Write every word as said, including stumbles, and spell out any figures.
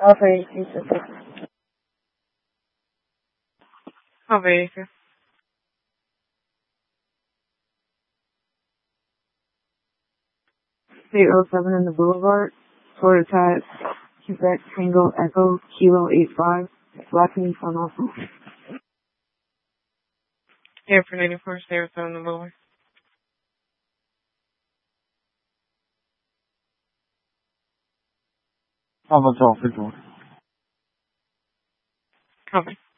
Alpha eighty six. Alpha eighty six. eight oh seven in the Boulevard, Florida Tat, Quebec Tango Echo, Kilo eight five, Black Uniform Alpha. Airport eighty-four, zero seven, the Boulevard. Alpha twelve, visual. Copy.